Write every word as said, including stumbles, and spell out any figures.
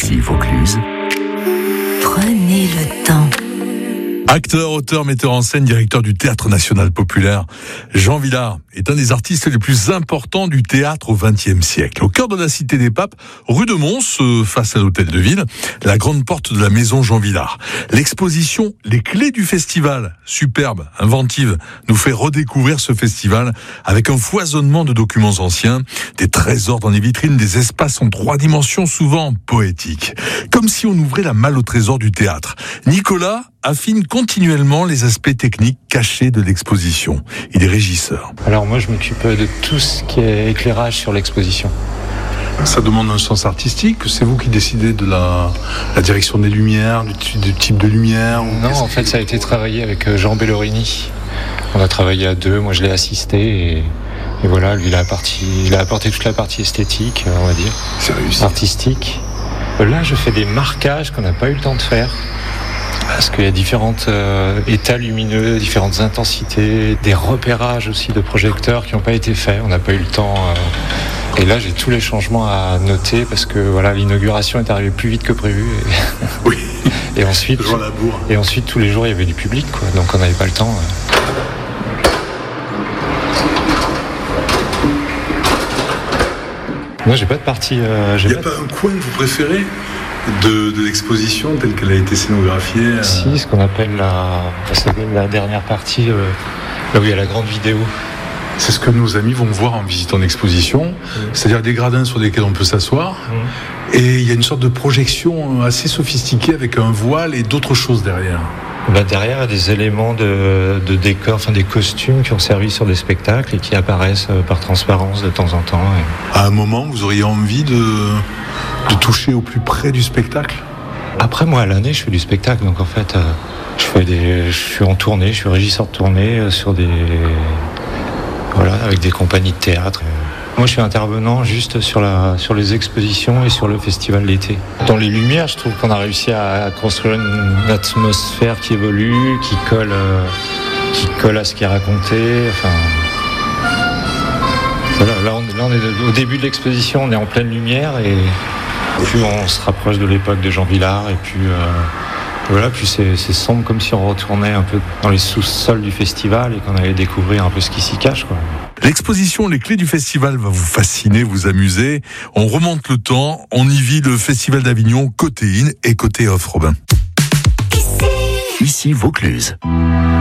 Ici Vaucluse. Prenez le temps. Acteur, auteur, metteur en scène, directeur du Théâtre National Populaire, Jean Vilar est un des artistes les plus importants du théâtre au vingtième siècle. Au cœur de la Cité des Papes, rue de Mons, face à l'Hôtel de Ville, la grande porte de la maison Jean Vilar. L'exposition Les Clés du Festival, superbe, inventive, nous fait redécouvrir ce festival avec un foisonnement de documents anciens, des trésors dans les vitrines, des espaces en trois dimensions souvent poétiques. Comme si on ouvrait la malle au trésor du théâtre. Nicolas affine continuellement les aspects techniques cachés de l'exposition. Il est régisseur. Alors moi je m'occupe de tout ce qui est éclairage sur l'exposition. Ça demande un sens artistique. C'est vous qui décidez de la, la direction des lumières, du, du type de lumière? Non, en fait ça a été travaillé avec Jean Bellorini. On a travaillé à deux, moi je l'ai assisté et, et voilà, lui il a, parti, il a apporté toute la partie esthétique, on va dire, c'est réussi. Artistique. Là je fais des marquages qu'on n'a pas eu le temps de faire. Parce qu'il y a différents euh, états lumineux, différentes intensités, des repérages aussi de projecteurs qui n'ont pas été faits. On n'a pas eu le temps. Euh, et là, j'ai tous les changements à noter parce que voilà, l'inauguration est arrivée plus vite que prévu. Et, oui. et ensuite, la bourre. Et ensuite, tous les jours, il y avait du public, quoi. Donc, on n'avait pas le temps. Euh. Moi, j'ai pas de partie. Euh, il n'y a pas, pas un coin que vous préférez de, de l'exposition telle qu'elle a été scénographiée? euh... Si, ce qu'on appelle la, la dernière partie, euh, là où il y a la grande vidéo. C'est ce que nos amis vont voir en visitant l'exposition, mmh. c'est-à-dire des gradins sur lesquels on peut s'asseoir. Mmh. Et il y a une sorte de projection assez sophistiquée avec un voile et d'autres choses derrière. Bah derrière, il y a des éléments de, de décor, enfin des costumes qui ont servi sur des spectacles et qui apparaissent par transparence de temps en temps. Et... À un moment, vous auriez envie de, de toucher au plus près du spectacle? Après, moi, à l'année, je fais du spectacle. Donc, en fait, euh, je, fais des, je suis en tournée, je suis régisseur de tournée euh, sur des... Voilà, avec des compagnies de théâtre. Moi, je suis intervenant juste sur, la, sur les expositions et sur le festival d'été. Dans les lumières, je trouve qu'on a réussi à, à construire une atmosphère qui évolue, qui colle, euh, qui colle à ce qui est raconté. Enfin, voilà, là, on, là, on est au début de l'exposition, on est en pleine lumière et plus on se rapproche de l'époque de Jean Vilar et puis euh, voilà, puis c'est, c'est sombre comme si on retournait un peu dans les sous-sols du festival et qu'on allait découvrir un peu ce qui s'y cache, quoi. L'exposition Les Clés du Festival va vous fasciner, vous amuser. On remonte le temps, on y vit le Festival d'Avignon côté in et côté off, Robin. Ici Vaucluse.